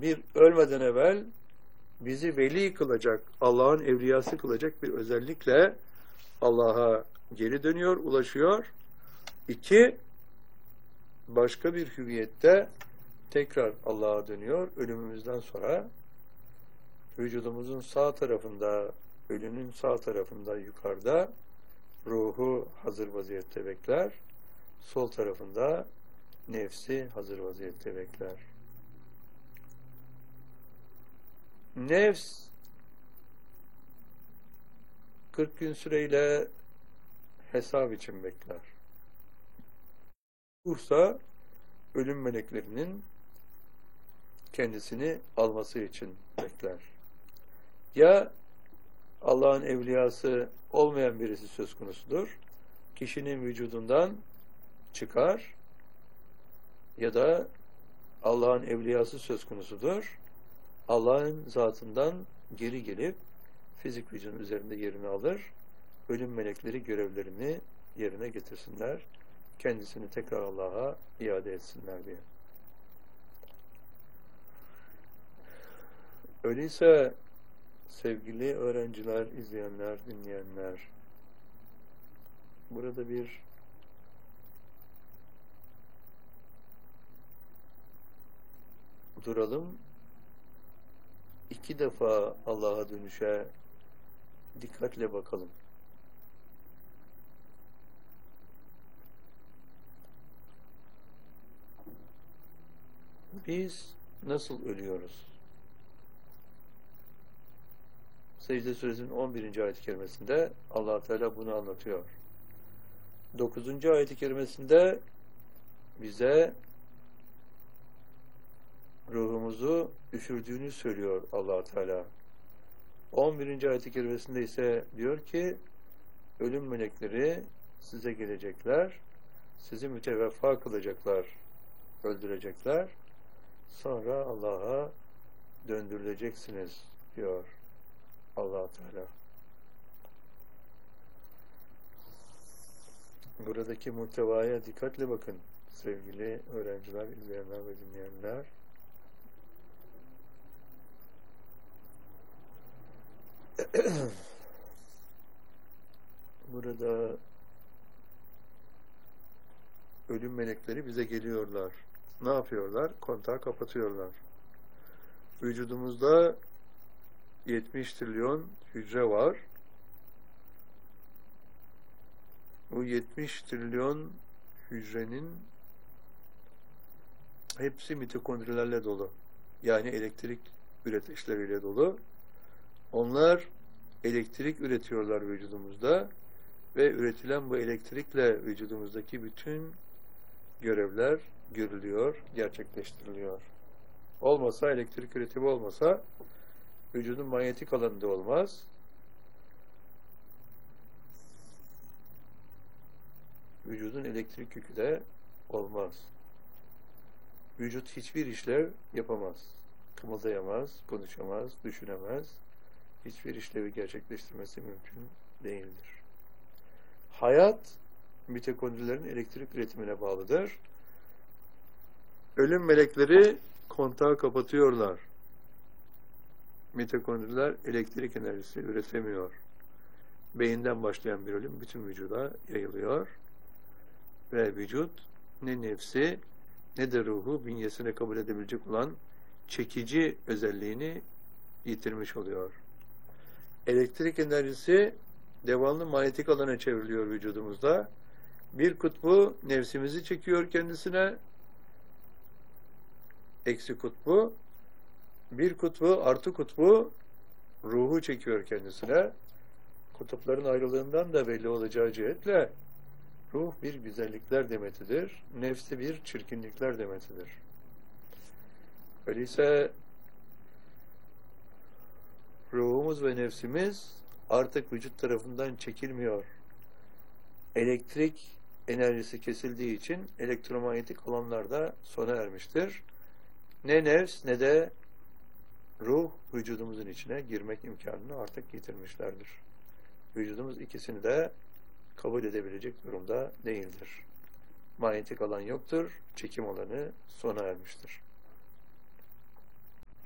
bir ölmeden evvel bizi veli kılacak, Allah'ın evliyası kılacak bir özellikle Allah'a geri dönüyor, ulaşıyor. İki, başka bir hüviyette tekrar Allah'a dönüyor. Ölümümüzden sonra vücudumuzun sağ tarafında, ölünün sağ tarafında yukarıda ruhu hazır vaziyette bekler. Sol tarafında nefsi hazır vaziyette bekler. Nefs 40 gün süreyle hesap için bekler. Ruhsa ölüm meleklerinin kendisini alması için bekler. Ya Allah'ın evliyası olmayan birisi söz konusudur. Kişinin vücudundan çıkar ya da Allah'ın evliyası söz konusudur. Allah'ın zatından geri gelip fizik vücudun üzerinde yerini alır. Ölüm melekleri görevlerini yerine getirsinler. Kendisini tekrar Allah'a iade etsinler diye. Öyleyse sevgili öğrenciler, izleyenler, dinleyenler, burada bir duralım. 2 defa Allah'a dönüşe dikkatle bakalım. Biz nasıl ölüyoruz? Secde Suresinin 11. ayet-i kerimesinde Allah Teala bunu anlatıyor. 9. ayet-i kerimesinde bize ruhumuzu üfürdüğünü söylüyor Allah Teala. 11. ayet-i kerimesinde ise diyor ki ölüm melekleri size gelecekler, sizi müteveffa kılacaklar, öldürecekler, sonra Allah'a döndürüleceksiniz diyor Allah Teala. Buradaki muhtevaya dikkatle bakın sevgili öğrenciler, izleyenler ve dinleyenler. Burada ölüm melekleri bize geliyorlar. Ne yapıyorlar? Kontağı kapatıyorlar. Vücudumuzda 70 trilyon hücre var. Bu 70 trilyon hücrenin hepsi mitokondrilerle dolu. Yani elektrik üretişleriyle dolu. Onlar elektrik üretiyorlar vücudumuzda ve üretilen bu elektrikle vücudumuzdaki bütün görevler görülüyor, gerçekleştiriliyor. Olmasa, elektrik üretimi olmasa vücudun manyetik alanında olmaz. Vücudun elektrik yükü de olmaz. Vücut hiçbir işlev yapamaz. Kımıldayamaz, konuşamaz, düşünemez. Hiçbir işlevi gerçekleştirmesi mümkün değildir. Hayat, mitokondrilerin elektrik üretimine bağlıdır. Ölüm melekleri kontağı kapatıyorlar. Mitokondriler elektrik enerjisi üretemiyor. Beyinden başlayan bir ölüm bütün vücuda yayılıyor. Ve vücut ne nefsi ne de ruhu bünyesine kabul edebilecek olan çekici özelliğini yitirmiş oluyor. Elektrik enerjisi devamlı manyetik alana çevriliyor vücudumuzda. Bir kutbu nefsimizi çekiyor kendisine, eksi kutbu, bir kutbu artı kutbu ruhu çekiyor kendisine. Kutupların ayrılığından da belli olacağı cihetle ruh bir güzellikler demetidir, nefsi bir çirkinlikler demetidir. Öyleyse ruhumuz ve nefsimiz artık vücut tarafından çekilmiyor. Elektrik enerjisi kesildiği için elektromanyetik alanlarda sona ermiştir. Ne nefs ne de ruh vücudumuzun içine girmek imkanını artık yitirmişlerdir. Vücudumuz ikisini de kabul edebilecek durumda değildir. Manyetik alan yoktur, çekim alanı sona ermiştir.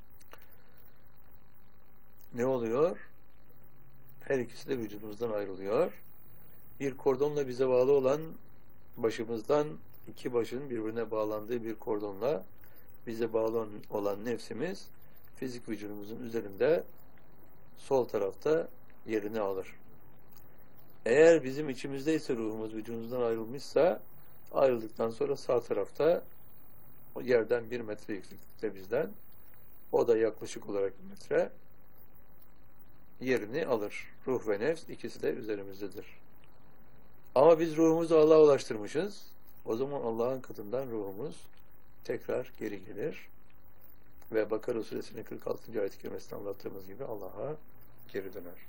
ne oluyor? Her ikisi de vücudumuzdan ayrılıyor. Bir kordonla bize bağlı olan başımızdan iki başın birbirine bağlandığı bir kordonla bize bağlı olan nefsimiz fizik vücudumuzun üzerinde sol tarafta yerini alır. Eğer bizim içimizdeyse ruhumuz vücudumuzdan ayrılmışsa ayrıldıktan sonra sağ tarafta o yerden 1 metre yükseklikte bizden, o da yaklaşık olarak 1 metre yerini alır. Ruh ve nefs ikisi de üzerimizdedir. Ama biz ruhumuzu Allah'a ulaştırmışız. O zaman Allah'ın katından ruhumuz tekrar geri gelir ve Bakara suresinin 46. ayet-i kerimesinde anlattığımız gibi Allah'a geri döner.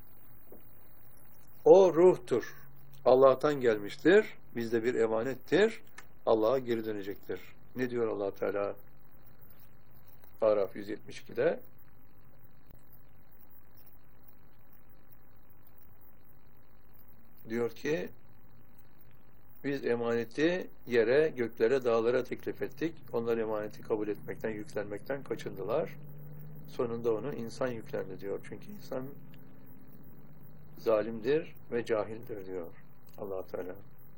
O ruhtur. Allah'tan gelmiştir. Bizde bir emanettir. Allah'a geri dönecektir. Ne diyor Allah Teala? Araf 172'de diyor ki biz emaneti yere, göklere, dağlara teklif ettik. Onlar emaneti kabul etmekten, yüklenmekten kaçındılar. Sonunda onu insan yüklendi diyor. Çünkü insan zalimdir ve cahildir diyor Allah Teala.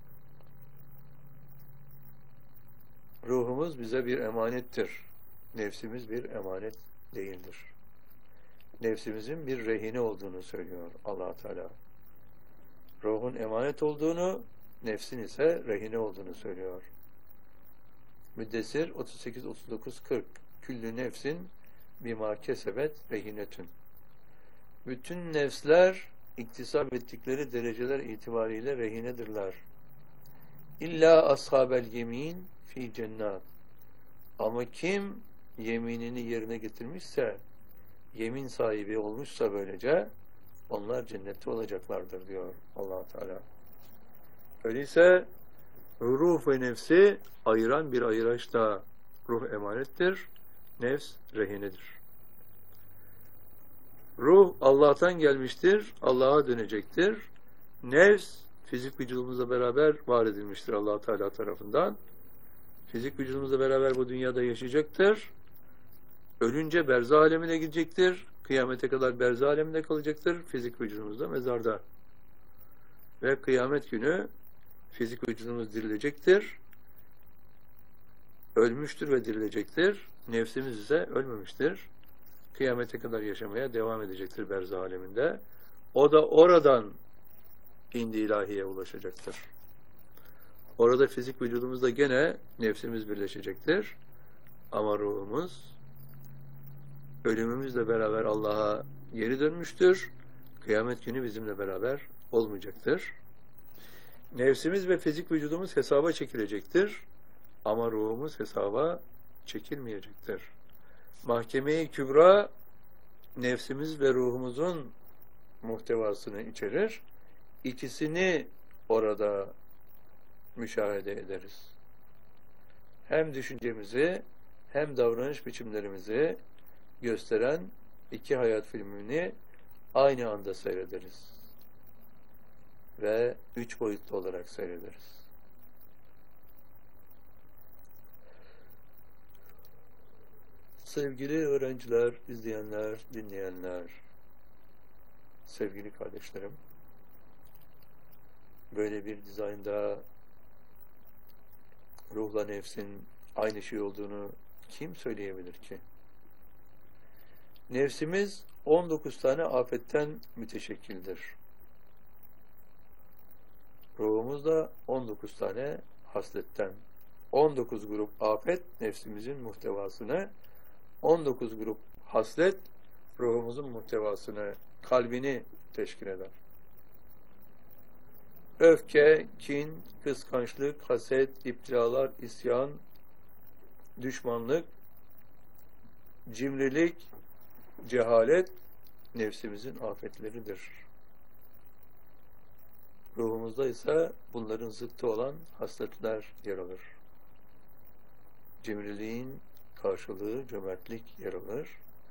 Ruhumuz bize bir emanettir. Nefsimiz bir emanet değildir. Nefsimizin bir rehine olduğunu söylüyor Allah Teala. Ruhun emanet olduğunu, nefsin ise rehine olduğunu söylüyor. Müddessir 38, 39, 40. Küllü nefsin bima kesebet rehinetün. Bütün nefsler iktisap ettikleri dereceler itibariyle rehinedirler. İlla ashabel yemin fi cennet. Ama kim yeminini yerine getirmişse, yemin sahibi olmuşsa böylece onlar cennette olacaklardır diyor Allah Teala. Öyleyse ruh ve nefsi ayıran bir ayıraç da ruh emanettir, nefs rehinedir. Ruh Allah'tan gelmiştir, Allah'a dönecektir. Nefs fizik vücudumuzla beraber var edilmiştir Allah Teala tarafından. Fizik vücudumuzla beraber bu dünyada yaşayacaktır. Ölünce berzah alemine gidecektir. Kıyamete kadar berzah aleminde kalacaktır. Fizik vücudumuzda mezarda. Ve kıyamet günü fizik vücudumuz dirilecektir. Ölmüştür ve dirilecektir. Nefsimiz ise ölmemiştir. Kıyamete kadar yaşamaya devam edecektir berzah aleminde. O da oradan indi ilahiye ulaşacaktır. Orada fizik vücudumuzda gene nefsimiz birleşecektir. Ama ruhumuz ölümümüzle beraber Allah'a geri dönmüştür. Kıyamet günü bizimle beraber olmayacaktır. Nefsimiz ve fizik vücudumuz hesaba çekilecektir. Ama ruhumuz hesaba çekilmeyecektir. Mahkeme-i Kübra nefsimiz ve ruhumuzun muhtevasını içerir. İkisini orada müşahede ederiz. Hem düşüncemizi hem davranış biçimlerimizi gösteren iki hayat filmini aynı anda seyrederiz. Ve 3 boyutlu olarak seyrederiz. Sevgili öğrenciler, izleyenler, dinleyenler, sevgili kardeşlerim, böyle bir dizaynda ruhla nefsin aynı şey olduğunu kim söyleyebilir ki? Nefsimiz 19 tane afetten müteşekkildir. Ruhumuz da 19 tane hasletten. 19 grup afet nefsimizin muhtevasını, 19 grup haslet ruhumuzun muhtevasını, kalbini teşkil eder. Öfke, kin, kıskançlık, haset, iptiralar, isyan, düşmanlık, cimrilik, cehalet nefsimizin afetleridir. Ruhumuzda ise bunların zıttı olan hasletler yer alır. Cimriliğin karşılığı cömertlik yer alır.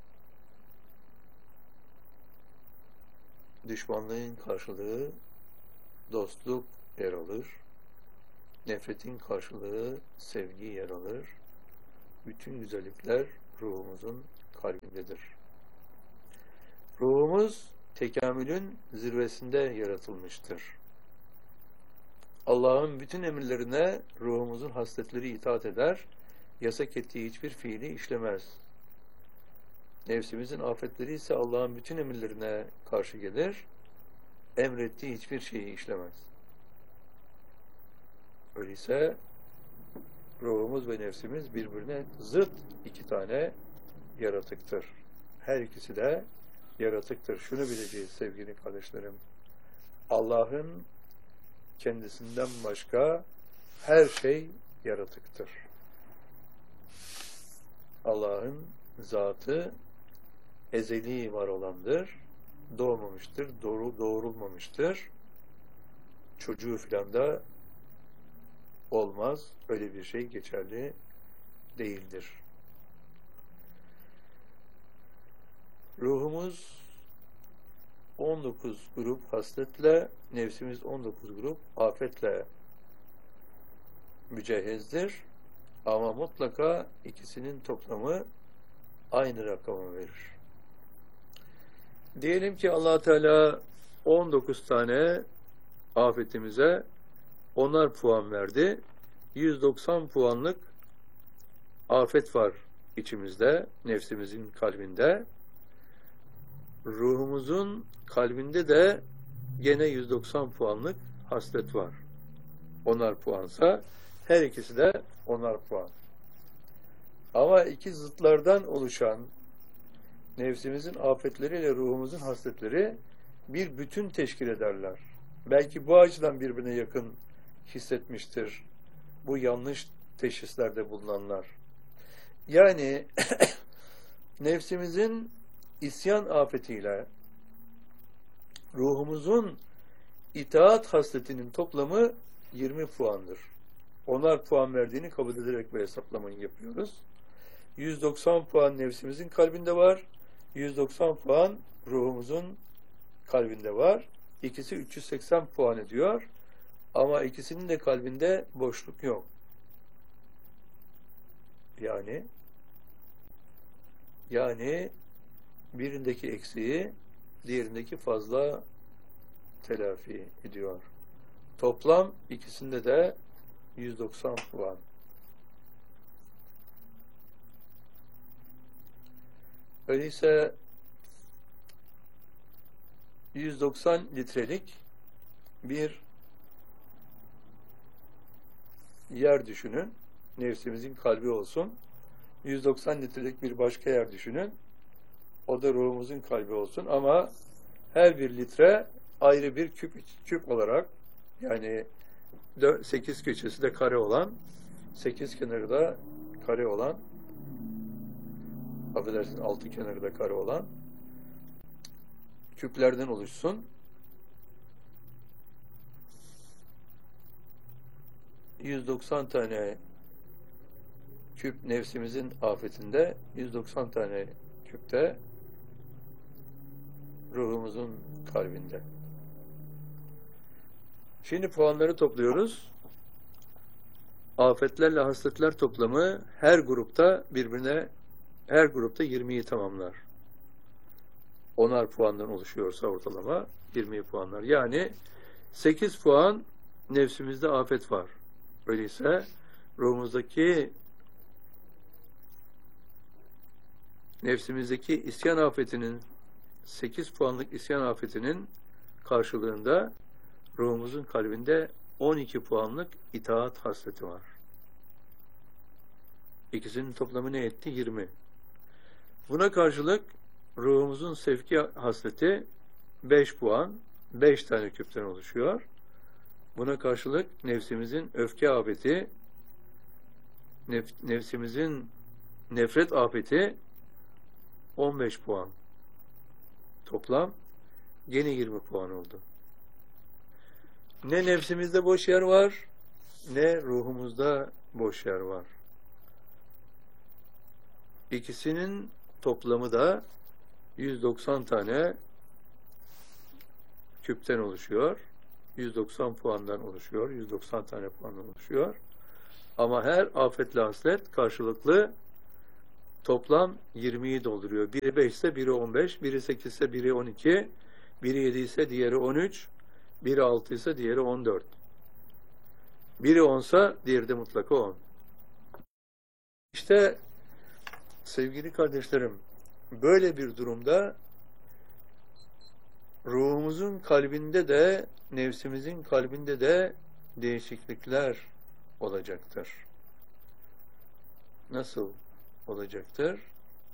Düşmanlığın karşılığı dostluk yer alır. Nefretin karşılığı sevgi yer alır. Bütün güzellikler ruhumuzun kalbindedir. Ruhumuz tekamülün zirvesinde yaratılmıştır. Allah'ın bütün emirlerine ruhumuzun hasletleri itaat eder, yasak ettiği hiçbir fiili işlemez. Nefsimizin afetleri ise Allah'ın bütün emirlerine karşı gelir, emrettiği hiçbir şeyi işlemez. Öyleyse ruhumuz ve nefsimiz birbirine zıt iki tane yaratıktır. Her ikisi de yaratıktır. Şunu bileceğiz sevgili kardeşlerim. Allah'ın kendisinden başka her şey yaratıktır. Allah'ın zatı ezeli var olandır. Doğmamıştır, doğrulmamıştır. Çocuğu filan da olmaz. Öyle bir şey geçerli değildir. Ruhumuz 19 grup hasletle, nefsimiz 19 grup afetle mücehhezdir. Ama mutlaka ikisinin toplamı aynı rakamı verir. Diyelim ki Allah Teala 19 tane afetimize 10'ar puan verdi. 190 puanlık afet var içimizde, nefsimizin kalbinde. Ruhumuzun kalbinde de gene 190 puanlık haslet var. 10'ar puansa her ikisi de 10'ar puan. Ama iki zıtlardan oluşan nefsimizin afetleriyle ruhumuzun hasletleri bir bütün teşkil ederler. Belki bu açıdan birbirine yakın hissetmiştir bu yanlış teşhislerde bulunanlar. Yani nefsimizin isyan afetiyle ruhumuzun itaat hasletinin toplamı 20 puandır. 10'ar puan verdiğini kabul ederek bu hesaplamayı yapıyoruz. 190 puan nefsimizin kalbinde var. 190 puan ruhumuzun kalbinde var. İkisi 380 puan ediyor. Ama ikisinin de kalbinde boşluk yok. Yani birindeki eksiği diğerindeki fazla telafi ediyor. Toplam ikisinde de 190 puan. Öyleyse 190 litrelik bir yer düşünün. Nefsimizin kalbi olsun. 190 litrelik bir başka yer düşünün. O da ruhumuzun kalbi olsun. Ama her bir litre ayrı bir küp olarak, yani 8 köşesi de kare olan, 8 kenarı da kare olan, affedersiniz 6 kenarı da kare olan küplerden oluşsun. 190 tane küp nefsimizin afetinde, 190 tane küpte ruhumuzun kalbinde. Şimdi puanları topluyoruz. Afetlerle hasletler toplamı her grupta 20'yi tamamlar. 10'ar puandan oluşuyorsa ortalama 20 puanlar. Yani 8 puan nefsimizde afet var. Öyleyse ruhumuzdaki nefsimizdeki isyan afetinin 8 puanlık isyan afetinin karşılığında ruhumuzun kalbinde 12 puanlık itaat hasleti var. İkisinin toplamı ne etti? 20. Buna karşılık ruhumuzun sevki hasleti 5 puan, 5 tane küpten oluşuyor. Buna karşılık nefsimizin öfke afeti, nefsimizin nefret afeti 15 puan. Toplam gene 20 puan oldu. Ne nefsimizde boş yer var, ne ruhumuzda boş yer var. İkisinin toplamı da 190 tane küpten oluşuyor. 190 puandan oluşuyor. 190 tane puandan oluşuyor. Ama her afetle haslet karşılıklı toplam 20'yi dolduruyor. Biri 5 ise biri 15, biri 8 ise biri 12, biri 7 ise diğeri 13, biri 6 ise diğeri 14. Biri 10 ise diğeri de mutlaka 10. İşte sevgili kardeşlerim, böyle bir durumda ruhumuzun kalbinde de, nefsimizin kalbinde de değişiklikler olacaktır. Nasıl olacaktır?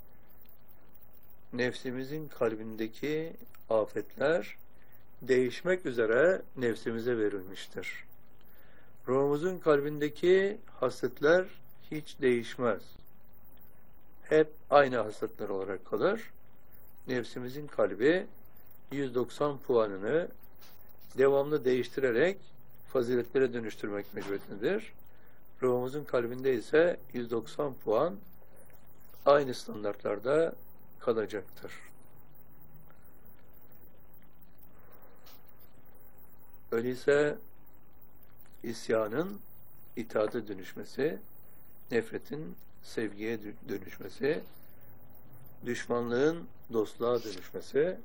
Nefsimizin kalbindeki afetler değişmek üzere nefsimize verilmiştir. Ruhumuzun kalbindeki hasletler hiç değişmez. Hep aynı hasletler olarak kalır. Nefsimizin kalbi 190 puanını devamlı değiştirerek faziletlere dönüştürmek mecburiyetindedir. Ruhumuzun kalbinde ise 190 puan aynı standartlarda kalacaktır. Öyleyse isyanın itaate dönüşmesi, nefretin sevgiye dönüşmesi, düşmanlığın dostluğa dönüşmesi,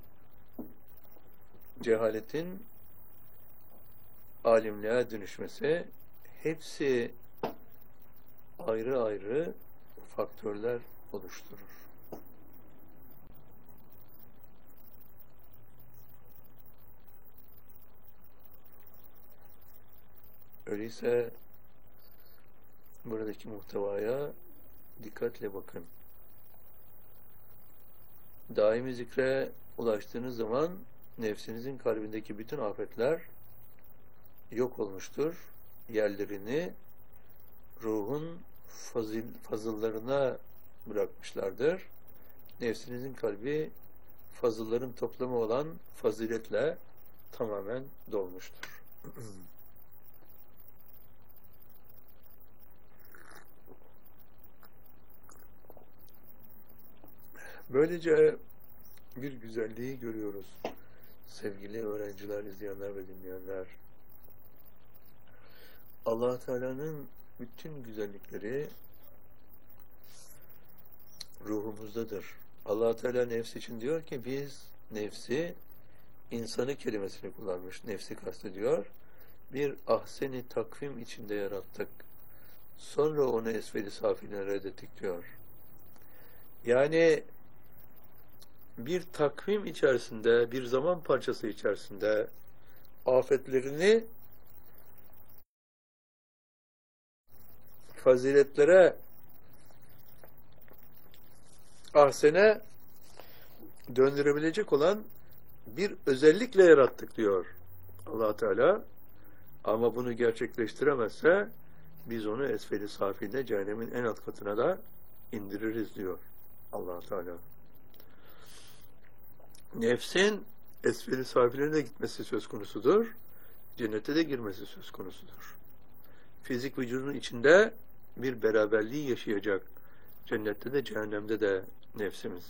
cehaletin alimliğe dönüşmesi, hepsi ayrı ayrı faktörler oluşturur. Öyleyse buradaki muhtevaya dikkatle bakın. Daimi zikre ulaştığınız zaman nefsinizin kalbindeki bütün afetler yok olmuştur. Yerlerini ruhun fazıllarına bırakmışlardır. Nefsinizin kalbi fazılların toplamı olan faziletle tamamen dolmuştur. Böylece bir güzelliği görüyoruz. Sevgili öğrenciler, izleyenler ve dinleyenler. Allah Teala'nın bütün güzellikleri ruhumuzdadır. Allah Teala nefs için diyor ki biz nefsi, insanı kelimesini kullanmış, nefsi kastediyor. Bir ahseni takvim içinde yarattık. Sonra onu esfeli safiline reddettik diyor. Yani bir takvim içerisinde, bir zaman parçası içerisinde afetlerini faziletlere, ahsene döndürebilecek olan bir özellikle yarattık diyor Allah Teala. Ama bunu gerçekleştiremezse biz onu esfeli safiline, cehennemin en alt katına da indiririz diyor Allah Teala. Nefsin esfeli safiline gitmesi söz konusudur. Cennete de girmesi söz konusudur. Fizik vücudun içinde bir beraberliği yaşayacak. Cennette de cehennemde de nefsimiz.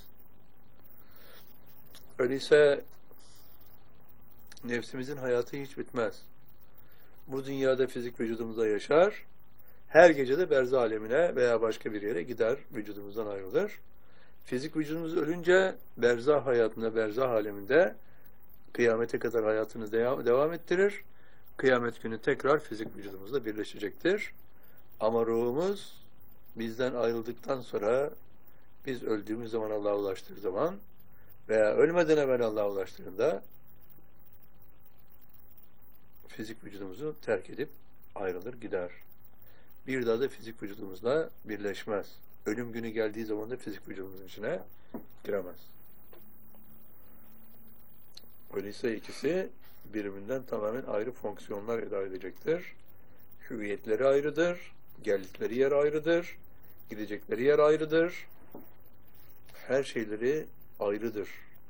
Öyleyse nefsimizin hayatı hiç bitmez. Bu dünyada fizik vücudumuzda yaşar. Her gece de berzah alemine veya başka bir yere gider, vücudumuzdan ayrılır. Fizik vücudumuz ölünce berzah hayatında, berzah aleminde kıyamete kadar hayatını devam ettirir. Kıyamet günü tekrar fizik vücudumuzla birleşecektir. Ama ruhumuz bizden ayrıldıktan sonra, biz öldüğümüz zaman, Allah'a ulaştığı zaman veya ölmeden evvel Allah'a ulaştığında fizik vücudumuzu terk edip ayrılır gider. Bir daha da fizik vücudumuzla birleşmez. Ölüm günü geldiği zaman da fizik vücudumuzun içine giremez. Öyleyse ikisi birbirinden tamamen ayrı fonksiyonlar eda edecektir. Hüviyetleri ayrıdır, geldikleri yer ayrıdır, gidecekleri yer ayrıdır. Her şeyleri ayrıdır.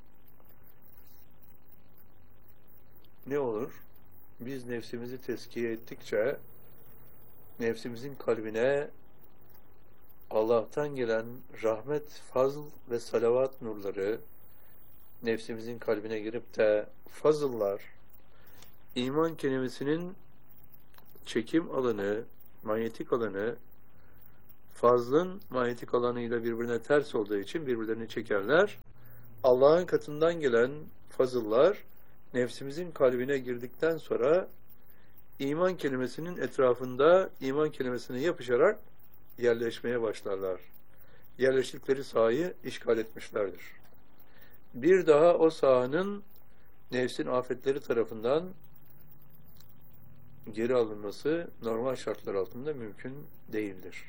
Ne olur? Biz nefsimizi tezkiye ettikçe nefsimizin kalbine Allah'tan gelen rahmet, fazl ve salavat nurları nefsimizin kalbine girip de fazıllar, iman kelimesinin çekim alanı, manyetik alanı fazlın manyetik alanıyla birbirine ters olduğu için birbirlerini çekerler. Allah'ın katından gelen fazıllar nefsimizin kalbine girdikten sonra iman kelimesinin etrafında iman kelimesine yapışarak yerleşmeye başlarlar. Yerleştikleri sahayı işgal etmişlerdir. Bir daha o sahanın nefsin afetleri tarafından geri alınması normal şartlar altında mümkün değildir.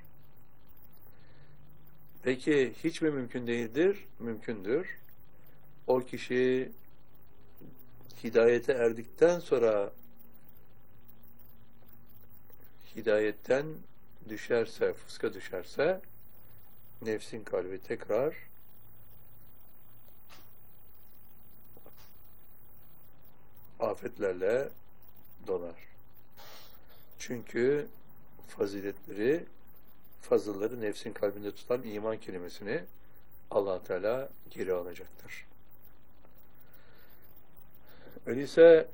Peki hiç mi mümkün değildir? Mümkündür. O kişi hidayete erdikten sonra hidayetten düşerse, fıska düşerse nefsin kalbi tekrar afetlerle dolar. Çünkü faziletleri, fazılları nefsin kalbinde tutan iman kelimesini Allah Teala geri alacaktır. Öyleyse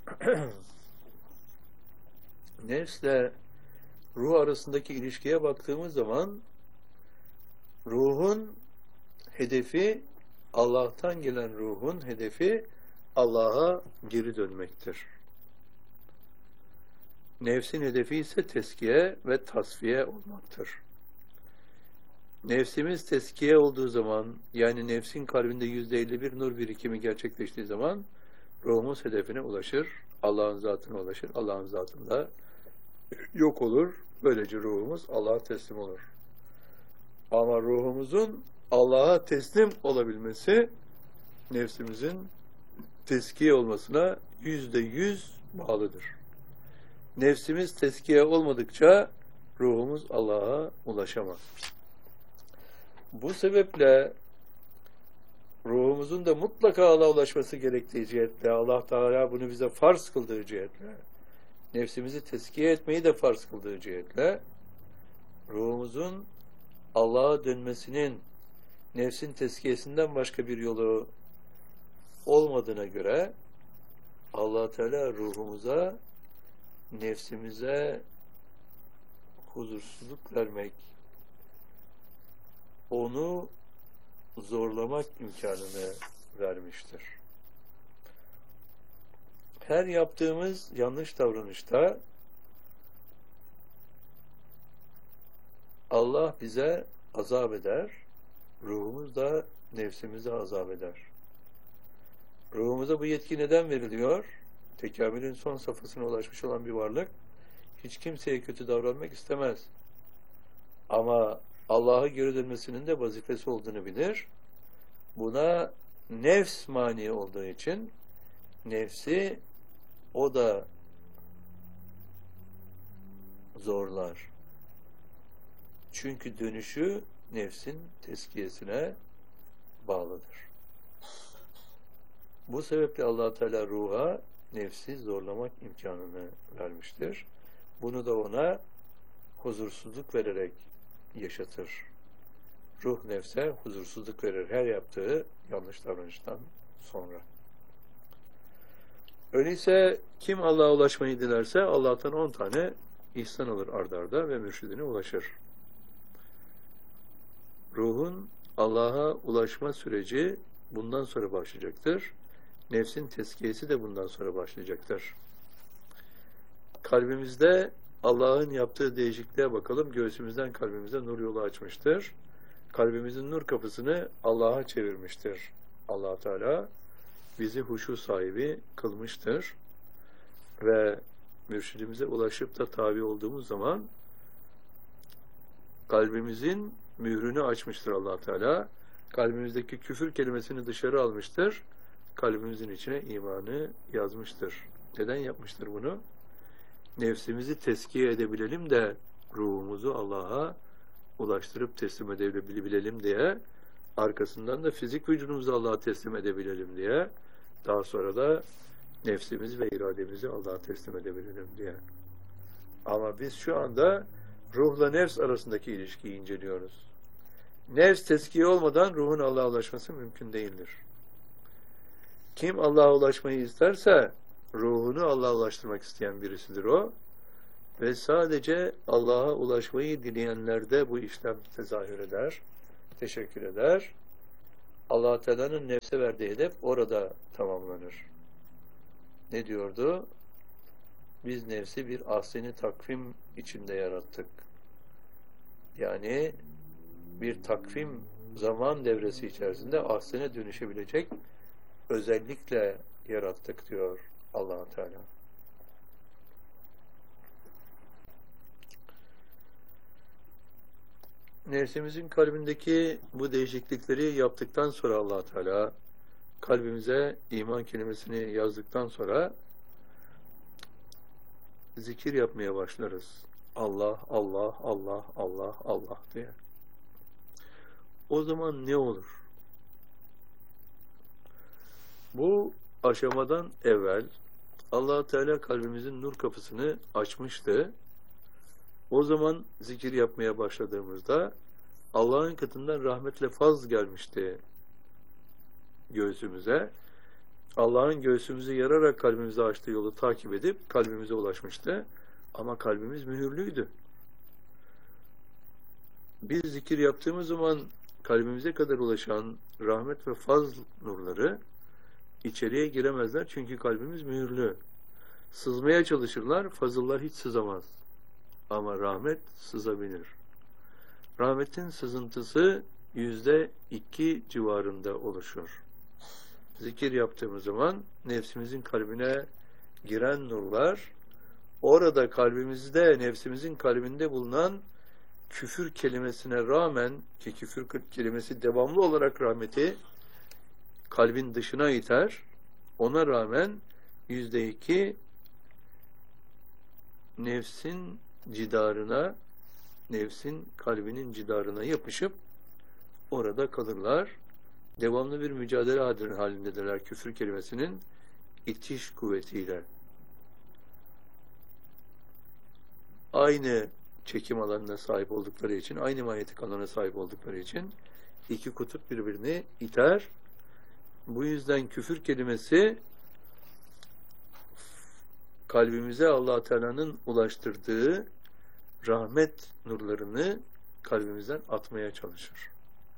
nefsle ruh arasındaki ilişkiye baktığımız zaman ruhun hedefi, Allah'tan gelen ruhun hedefi Allah'a geri dönmektir. Nefsin hedefi ise teskiye ve tasfiye olmaktır. Nefsimiz teskiye olduğu zaman, yani nefsin kalbinde %51 nur birikimi gerçekleştiği zaman ruhumuz hedefine ulaşır, Allah'ın zatına ulaşır, Allah'ın zatında yok olur. Böylece ruhumuz Allah'a teslim olur. Ama ruhumuzun Allah'a teslim olabilmesi nefsimizin teskiye olmasına %100 bağlıdır. Nefsimiz teskiye olmadıkça ruhumuz Allah'a ulaşamaz. Bu sebeple ruhumuzun da mutlaka Allah'a ulaşması gerektiği cihetle, Allah Teala bunu bize farz kıldığı cihetle, nefsimizi teskiye etmeyi de farz kıldığı cihetle, ruhumuzun Allah'a dönmesinin nefsin teskiyesinden başka bir yolu olmadığına göre Allah Teala ruhumuza, nefsimize huzursuzluk vermek, onu zorlamak imkanını vermiştir. Her yaptığımız yanlış davranışta Allah bize azap eder, ruhumuz da nefsimize azap eder. Ruhumuza bu yetki neden veriliyor? Tekamülün son safhasına ulaşmış olan bir varlık hiç kimseye kötü davranmak istemez. Ama Allah'a geri dönmesinin de vazifesi olduğunu bilir. Buna nefs mani olduğu için nefsi o da zorlar. Çünkü dönüşü nefsin teskiyesine bağlıdır. Bu sebeple Allah Teala ruha nefsi zorlamak imkanını vermiştir. Bunu da ona huzursuzluk vererek yaşatır. Ruh nefse huzursuzluk verir her yaptığı yanlış davranıştan sonra. Öyleyse kim Allah'a ulaşmayı dilerse Allah'tan 10 tane ihsan alır ard arda ve mürşidine ulaşır. Ruhun Allah'a ulaşma süreci bundan sonra başlayacaktır. Nefsin tezkiyesi de bundan sonra başlayacaktır. Kalbimizde Allah'ın yaptığı değişikliğe bakalım. Göğsümüzden kalbimize nur yolu açmıştır. Kalbimizin nur kapısını Allah'a çevirmiştir. Allah Teala bizi huşu sahibi kılmıştır. Ve mürşidimize ulaşıp da tabi olduğumuz zaman kalbimizin mührünü açmıştır Allah Teala. Kalbimizdeki küfür kelimesini dışarı almıştır. Kalbimizin içine imanı yazmıştır. Neden yapmıştır bunu? Nefsimizi teskiye edebilelim de ruhumuzu Allah'a ulaştırıp teslim edebilelim diye, arkasından da fizik vücudumuzu Allah'a teslim edebilelim diye, daha sonra da nefsimizi ve irademizi Allah'a teslim edebilelim diye. Ama biz şu anda ruhla nefs arasındaki ilişkiyi inceliyoruz. Nefs teskiye olmadan ruhun Allah'a ulaşması mümkün değildir. Kim Allah'a ulaşmayı isterse ruhunu Allah'a ulaştırmak isteyen birisidir o. Ve sadece Allah'a ulaşmayı dileyenlerde bu işlem tezahür eder, teşekkür eder. Allah Teala'nın nefse verdiği hedef orada tamamlanır. Ne diyordu? Biz nefsi bir ahseni takvim içinde yarattık. Yani bir takvim zaman devresi içerisinde ahsene dönüşebilecek özellikle yarattık diyor Allah Teala. Nefsimizin kalbindeki bu değişiklikleri yaptıktan sonra Allah Teala kalbimize iman kelimesini yazdıktan sonra zikir yapmaya başlarız. Allah, Allah, Allah, Allah, Allah diye. O zaman ne olur? Bu aşamadan evvel Allah Teala kalbimizin nur kapısını açmıştı. O zaman zikir yapmaya başladığımızda Allah'ın katından rahmetle faz gelmişti göğsümüze. Allah'ın göğsümüzü yararak kalbimize açtığı yolu takip edip kalbimize ulaşmıştı. Ama kalbimiz mühürlüydü. Biz zikir yaptığımız zaman kalbimize kadar ulaşan rahmet ve faz nurları içeriye giremezler çünkü kalbimiz mühürlü. Sızmaya çalışırlar, fazıllar hiç sızamaz. Ama rahmet sızabilir. Rahmetin sızıntısı %2 civarında oluşur. Zikir yaptığımız zaman nefsimizin kalbine giren nurlar, orada kalbimizde, nefsimizin kalbinde bulunan küfür kelimesine rağmen, ki küfür kelimesi devamlı olarak rahmeti kalbin dışına iter, ona rağmen %2 nefsin cidarına, nefsin kalbinin cidarına yapışıp orada kalırlar. Devamlı bir mücadele halindedirler küfür kelimesinin itiş kuvvetiyle. Aynı çekim alanına sahip oldukları için, aynı manyetik alana sahip oldukları için iki kutup birbirini iter. Bu yüzden küfür kelimesi kalbimize Allah Teala'nın ulaştırdığı rahmet nurlarını kalbimizden atmaya çalışır.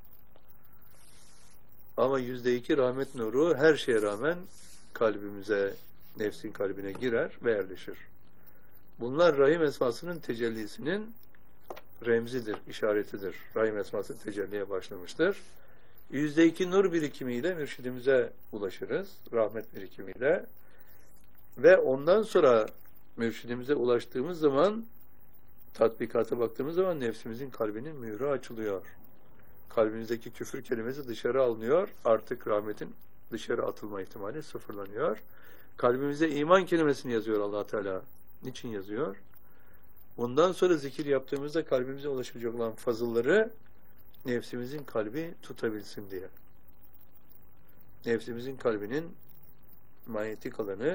Ama %2 rahmet nuru her şeye rağmen kalbimize, nefsin kalbine girer ve yerleşir. Bunlar Rahim esmasının tecellisinin remzidir, işaretidir. Rahim esması tecelliye başlamıştır. %2 nur birikimiyle mürşidimize ulaşırız, rahmet birikimiyle. Ve ondan sonra mürşidimize ulaştığımız zaman, tatbikata baktığımız zaman nefsimizin kalbinin mührü açılıyor. Kalbimizdeki küfür kelimesi dışarı alınıyor. Artık rahmetin dışarı atılma ihtimali sıfırlanıyor. Kalbimize iman kelimesini yazıyor Allah Teala. Niçin yazıyor? Bundan sonra zikir yaptığımızda kalbimize ulaşacak olan fazılları nefsimizin kalbi tutabilsin diye. Nefsimizin kalbinin manyetik alanı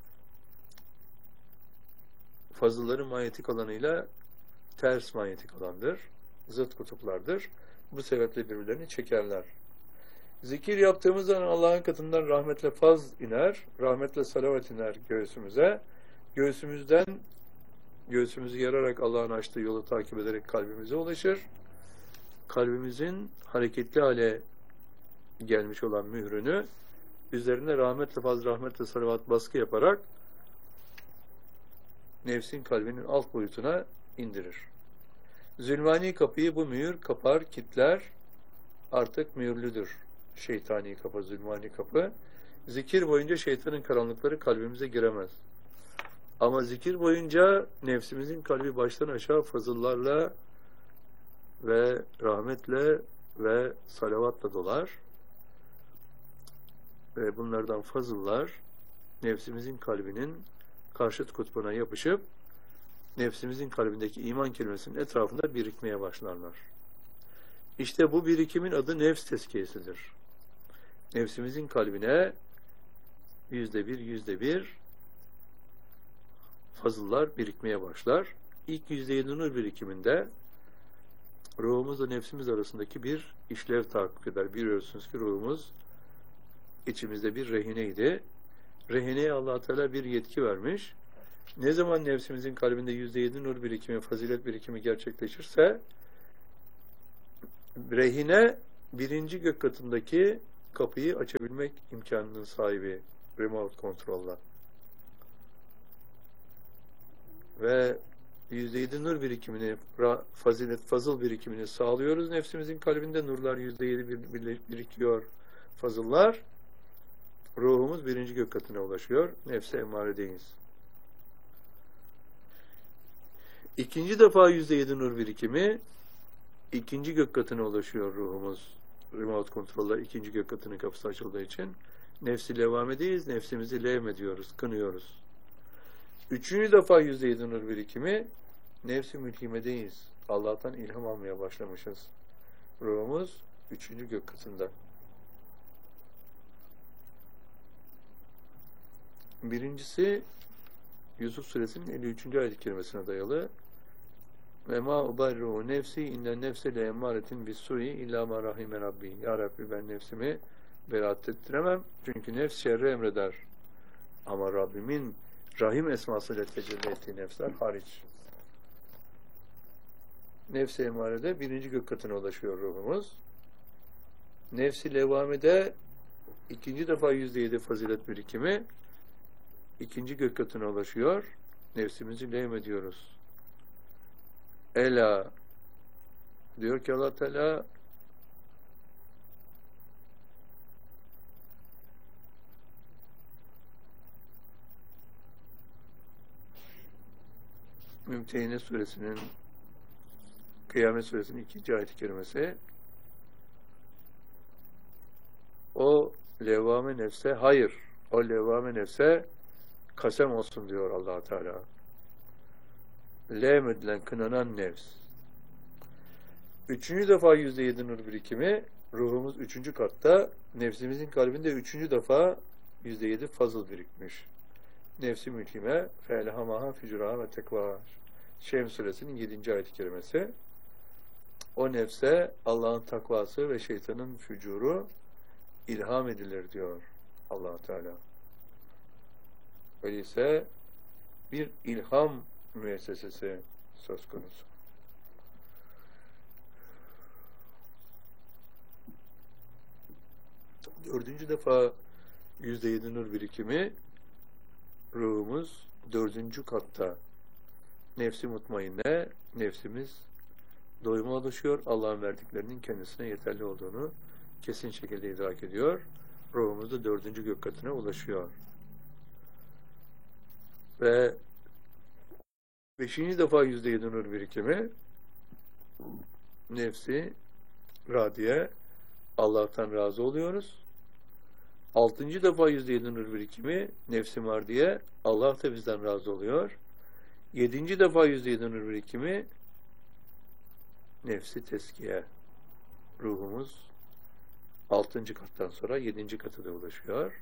fazılların manyetik alanıyla ters manyetik alandır. Zıt kutuplardır. Bu sebeple birbirlerini çekerler. Zikir yaptığımız zaman Allah'ın katından rahmetle faz iner, rahmetle salavat iner göğsümüze. Göğsümüzü yararak Allah'ın açtığı yolu takip ederek kalbimize ulaşır. Kalbimizin hareketli hale gelmiş olan mührünü üzerine rahmetle faz, rahmetle salavat baskı yaparak nefsin kalbinin alt boyutuna indirir. Zülmani kapıyı bu mühür kapar, kitler, artık mühürlüdür. Şeytani kapı, zulmani kapı. Zikir boyunca şeytanın karanlıkları kalbimize giremez. Ama zikir boyunca nefsimizin kalbi baştan aşağı fazıllarla ve rahmetle ve salavatla dolar. Ve bunlardan fazıllar nefsimizin kalbinin karşıt kutbuna yapışıp nefsimizin kalbindeki iman kelimesinin etrafında birikmeye başlarlar. İşte bu birikimin adı nefs tezkiyesidir. Nefsimizin kalbine %1 fazıllar birikmeye başlar. İlk %7 nur birikiminde ruhumuzla nefsimiz arasındaki bir işlev tahakkuk eder. Biliyorsunuz ki ruhumuz içimizde bir rehineydi. Rehineye Allah Teala bir yetki vermiş. Ne zaman nefsimizin kalbinde %7 nur birikimi, fazilet birikimi gerçekleşirse rehine birinci gök katındaki kapıyı açabilmek imkanının sahibi remote kontrolla. Ve %7 nur birikimini, fazilet, fazıl birikimini sağlıyoruz. Nefsimizin kalbinde nurlar %7 birikiyor. Fazıllar. Ruhumuz birinci gök katına ulaşıyor. Nefse emaredeyiz. İkinci defa %7 nur birikimi ikinci gök katına ulaşıyor ruhumuz. Remote kontrolla ikinci gök katının kapısı açıldığı için. Nefsi levamedeyiz. Nefsimizi levmediyoruz, kınıyoruz. Üçüncü defa %7 nur birikimi nefsi mülhimedeyiz. Allah'tan ilham almaya başlamışız. Ruhumuz üçüncü gök katında. Birincisi Yusuf Suresinin 53. ayet-i kerimesine dayalı. Ve ma ubarru nefsi inne nefse le emaretin bis-sui illa ma rahime rabbi. Ya Rabbi, ben nefsimi beraat ettiremem. Çünkü nefs şerri emreder. Ama Rabbimin Rahim esmasıyla tecelli ettiği nefsler hariç. Nefs-i emarede birinci gök katına ulaşıyor ruhumuz. Nefs-i levamede ikinci defa %7 fazilet birikimi ikinci gök katına ulaşıyor. Nefsimizi levmediyoruz. Ela diyor ki Allah Teala, Mümtehine suresinin Kıyamet suresinin 2. ayet-i kerimesi, o levvame nefse hayır, o levvame nefse kasem olsun diyor Allah Teala. Levm edilen, kınanan nefs. Üçüncü defa %7 nur birikimi, ruhumuz üçüncü katta, nefsimizin kalbinde üçüncü defa %7 fazıl birikmiş. Nefsi mülkime fe'elhamaha fücuraha ve tekva. Şems suresinin 7. ayet-i kerimesi. O nefse Allah'ın takvası ve şeytanın fücuru ilham edilir diyor Allah Teala. Öyleyse bir ilham müessesesi söz konusu. Dördüncü defa %7 nur birikimi, ruhumuz dördüncü katta nefsi mutmainne, nefsimiz doyuma ulaşıyor. Allah'ın verdiklerinin kendisine yeterli olduğunu kesin şekilde idrak ediyor. Ruhumuz da dördüncü gök katına ulaşıyor. Ve beşinci defa %7 nur birikimi, nefsi radiye, Allah'tan razı oluyoruz. Altıncı defa %7 nur birikimi, nefsi mardiye, Allah da bizden razı oluyor. Yedinci defa %7 nur birikimi, nefsi teskiye, ruhumuz altıncı kattan sonra yedinci kata da ulaşıyor.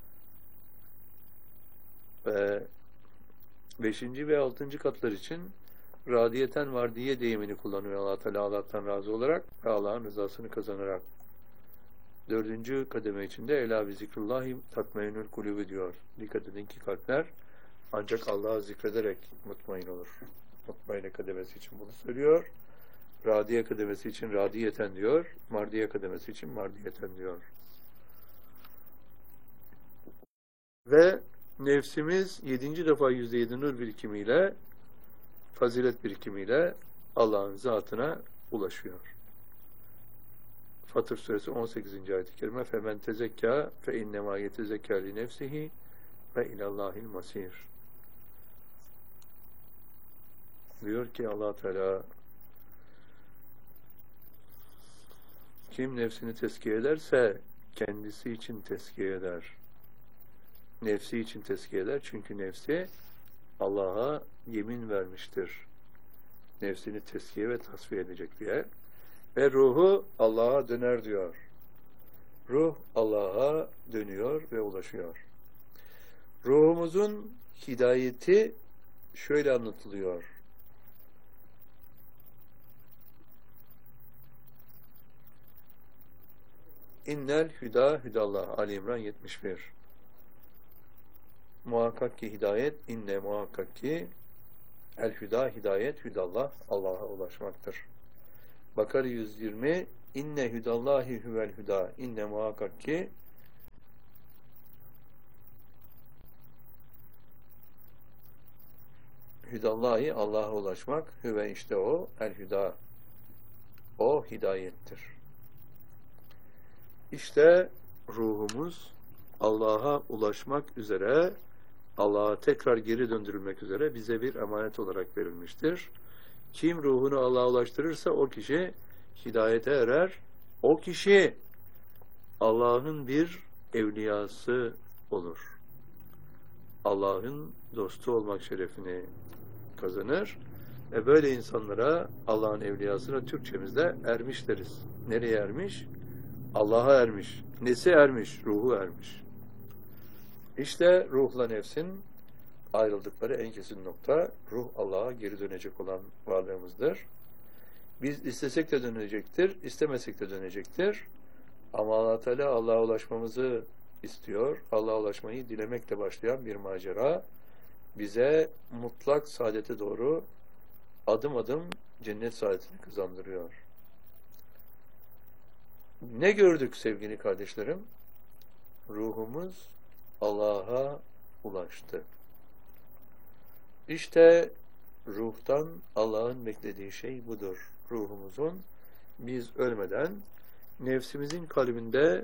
Ve beşinci ve altıncı katlar için radiyeten vardiye deyimini kullanıyor Allah Teala, Allah'tan razı olarak ve Allah'ın rızasını kazanarak. Dördüncü kademe içinde Ela bi zikrullahi tatmainul kulübü diyor. Dikkat edin ki kalpler ancak Allah'ı zikrederek mutmain olur. Mutmaine kademesi için bunu söylüyor. Radiye kademesi için radiyeten diyor. Mardiye kademesi için mardiyeten diyor. Ve nefsimiz 7. defa %7 nur birikimiyle, fazilet birikimiyle Allah'ın zatına ulaşıyor. Fatır suresi 18. ayet-i kerime femen tezekka fe innema yetezekka li nefsihi ve ilallahil masir. Diyor ki Allah Teala, kim nefsini tezkiye ederse kendisi için tezkiye eder. Nefsi için tezkiye eder. Çünkü nefsi Allah'a yemin vermiştir. Nefsini tezkiye ve tasfiye edecek diye. Ve ruhu Allah'a döner diyor. Ruh Allah'a dönüyor ve ulaşıyor. Ruhumuzun hidayeti şöyle anlatılıyor. İnnel hüda hüdallah. Ali İmran 71. muhakkak ki hidayet, inne muhakkak ki el-hüda, hidayet, hüdallah, Allah'a ulaşmaktır. Bakara 120, inne hüdallahi huvel hüda, inne muhakkak ki hüdallahi, Allah'a ulaşmak, hüve işte o, el-hüda, o hidayettir. İşte ruhumuz Allah'a ulaşmak üzere, Allah'a tekrar geri döndürülmek üzere bize bir emanet olarak verilmiştir. Kim ruhunu Allah'a ulaştırırsa o kişi hidayete erer. O kişi Allah'ın bir evliyası olur. Allah'ın dostu olmak şerefini kazanır. Ve böyle insanlara, Allah'ın evliyasına Türkçemizde ermiş deriz. Nereye ermiş? Allah'a ermiş. Nesi ermiş? Ruhu ermiş. İşte ruhla nefsin ayrıldıkları en kesin nokta, ruh Allah'a geri dönecek olan varlığımızdır. Biz istesek de dönecektir, istemesek de dönecektir. Ama Allah Teala Allah'a ulaşmamızı istiyor. Allah'a ulaşmayı dilemekle başlayan bir macera bize mutlak saadete doğru adım adım cennet saadetini kazandırıyor. Ne gördük sevgili kardeşlerim? Ruhumuz Allah'a ulaştı. İşte ruhtan Allah'ın beklediği şey budur. Ruhumuzun biz ölmeden nefsimizin kalbinde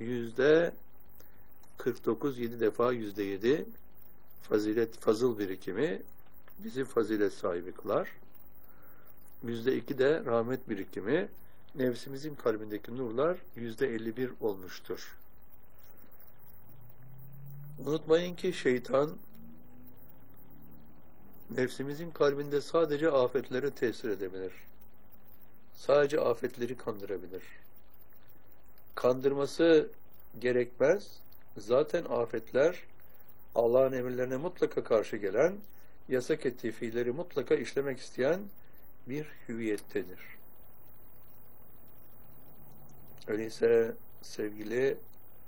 %49, 7 defa %7 fazıl birikimi bizi fazilet sahibi kılar. %2 de rahmet birikimi, nefsimizin kalbindeki nurlar %51 olmuştur. Unutmayın ki şeytan nefsimizin kalbinde sadece afetlere tesir edebilir. Sadece afetleri kandırabilir. Kandırması gerekmez. Zaten afetler Allah'ın emirlerine mutlaka karşı gelen, yasak ettiği fiilleri mutlaka işlemek isteyen bir hüviyettedir. Öyleyse sevgili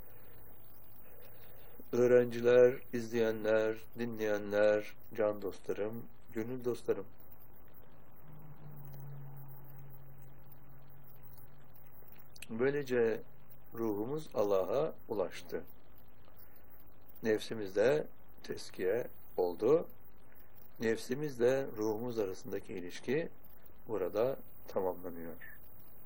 öğrenciler, izleyenler, dinleyenler, can dostlarım, gönül dostlarım, böylece ruhumuz Allah'a ulaştı. Nefsimizde teskiye oldu. Nefsimizle ruhumuz arasındaki ilişki burada tamamlanıyor.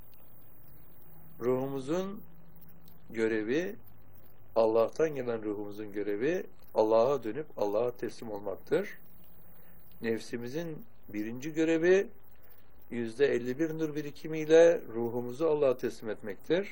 Ruhumuzun görevi, Allah'tan gelen ruhumuzun görevi Allah'a dönüp Allah'a teslim olmaktır. Nefsimizin birinci görevi %51 nur birikimiyle ruhumuzu Allah'a teslim etmektir.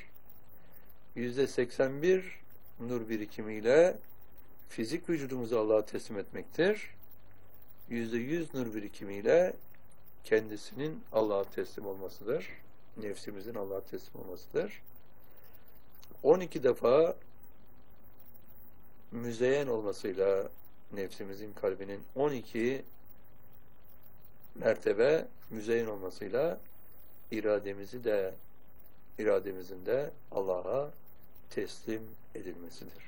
%81 nur birikimiyle fizik vücudumuzu Allah'a teslim etmektir. %100 nur birikimiyle kendisinin Allah'a teslim olmasıdır. Nefsimizin Allah'a teslim olmasıdır. 12 defa müzeyyen olmasıyla nefsimizin kalbinin 12 mertebe müzeyyen olmasıyla irademizin de Allah'a teslim edilmesidir.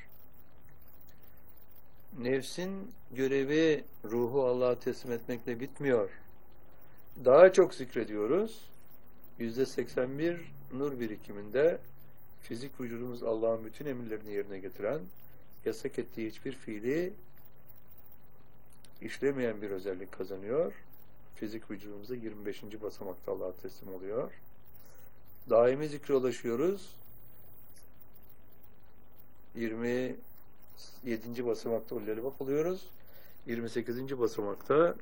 Nefsin görevi ruhu Allah'a teslim etmekle bitmiyor. Daha çok zikrediyoruz. %81 nur birikiminde fizik vücudumuz Allah'ın bütün emirlerini yerine getiren, yasak ettiği hiçbir fiili işlemeyen bir özellik kazanıyor. Fizik vücudumuza 25. basamakta Allah'a teslim oluyor. Daimi zikre ulaşıyoruz. 27. basamakta ullelebap oluyoruz. 28. basamakta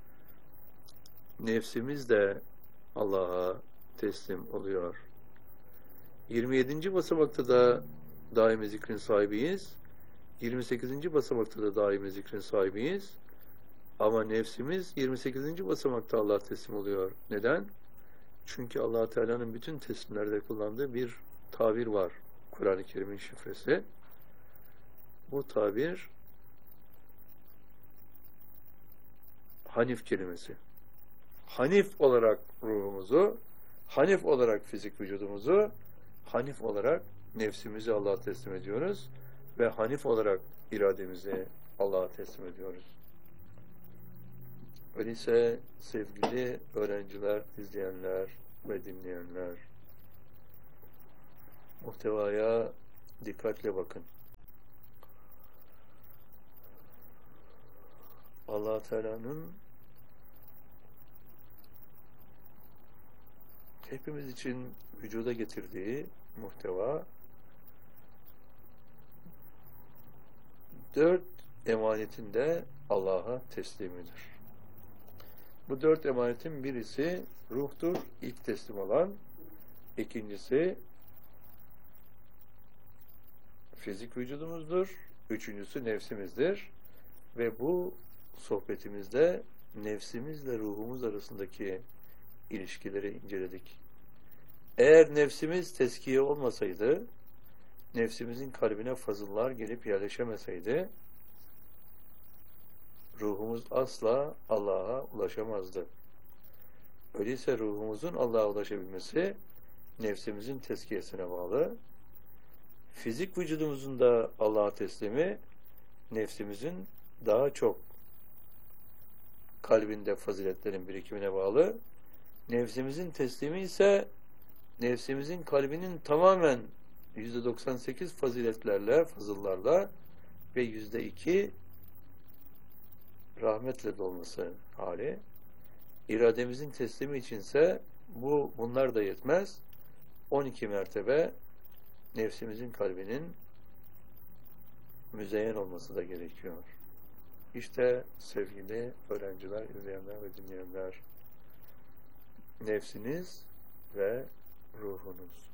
nefsimiz de Allah'a teslim oluyor. 27. basamakta da daimi zikrin sahibiyiz. 28. basamakta da daimi zikrin sahibiyiz. Ama nefsimiz 28. basamakta Allah'a teslim oluyor. Neden? Çünkü Allah Teala'nın bütün teslimlerde kullandığı bir tabir var. Kur'an-ı Kerim'in şifresi. Bu tabir Hanif kelimesi. Hanif olarak ruhumuzu, Hanif olarak fizik vücudumuzu, Hanif olarak nefsimizi Allah'a teslim ediyoruz ve Hanif olarak irademizi Allah'a teslim ediyoruz. Öyleyse sevgili öğrenciler, izleyenler ve dinleyenler, muhtevaya dikkatle bakın. Allah Teala'nın hepimiz için vücuda getirdiği muhteva 4 emanetinde Allah'a teslimidir. Bu 4 emanetin birisi ruhtur, ilk teslim olan. İkincisi fizik vücudumuzdur. Üçüncüsü nefsimizdir. Ve bu sohbetimizde nefsimizle ruhumuz arasındaki ilişkileri inceledik. Eğer nefsimiz tezkiye olmasaydı, nefsimizin kalbine fazıllar gelip yerleşemeseydi, ruhumuz asla Allah'a ulaşamazdı. Öyleyse ruhumuzun Allah'a ulaşabilmesi nefsimizin tezkiyesine bağlı. Fizik vücudumuzun da Allah'a teslimi nefsimizin daha çok kalbinde faziletlerin birikimine bağlı. Nefsimizin teslimi ise nefsimizin kalbinin tamamen %98 faziletlerle, fazıllarla ve %2 rahmetle dolması hali. İrademizin teslimi içinse bunlar da yetmez. 12 mertebe nefsimizin kalbinin müzeyyen olması da gerekiyor. İşte sevgili öğrenciler, izleyenler ve dinleyenler, nefsiniz ve ruhunuz.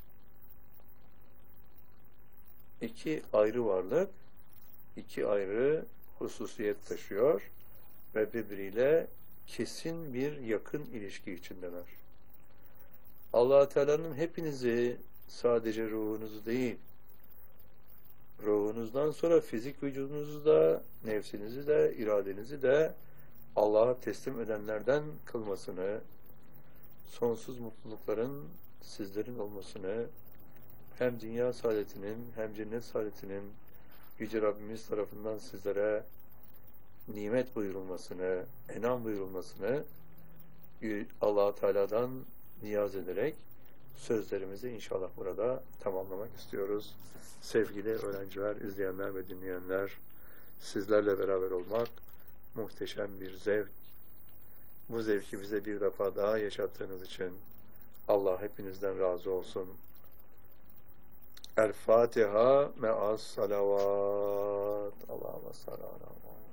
2 ayrı varlık, 2 ayrı hususiyet taşıyor ve birbiriyle kesin bir yakın ilişki içindeler. Allah Teala'nın hepinizi, sadece ruhunuzu değil, ruhunuzdan sonra fizik vücudunuzu da, nefsinizi de, iradenizi de Allah'a teslim edenlerden kılmasını, sonsuz mutlulukların sizlerin olmasını, hem dünya saadetinin hem cennet saadetinin Yüce Rabbimiz tarafından sizlere nimet buyurulmasını, enam buyurulmasını Allah Teala'dan niyaz ederek sözlerimizi inşallah burada tamamlamak istiyoruz. Sevgili öğrenciler, izleyenler ve dinleyenler, sizlerle beraber olmak muhteşem bir zevk. Bu zevki bize bir defa daha yaşattığınız için Allah hepinizden razı olsun. El Fatiha me'as salavat. Allahümme salli ala